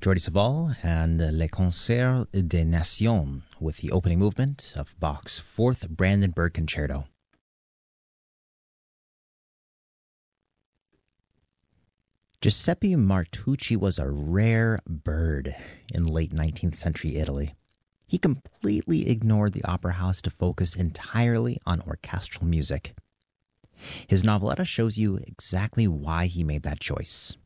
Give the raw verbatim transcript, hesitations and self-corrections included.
Jordi Savall and Le Concert des Nations with the opening movement of Bach's Fourth Brandenburg Concerto. Giuseppe Martucci was a rare bird in late nineteenth century Italy. He completely ignored the opera house to focus entirely on orchestral music. His noveletta shows you exactly why he made that choice.